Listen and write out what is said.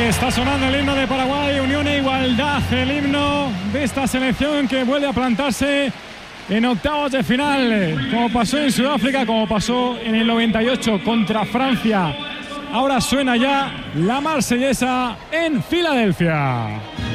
Está sonando el himno de Paraguay, unión e igualdad, el himno de esta selección que vuelve a plantarse en octavos de final, como pasó en Sudáfrica, como pasó en el 98 contra Francia. Ahora suena ya la marsellesa en Filadelfia.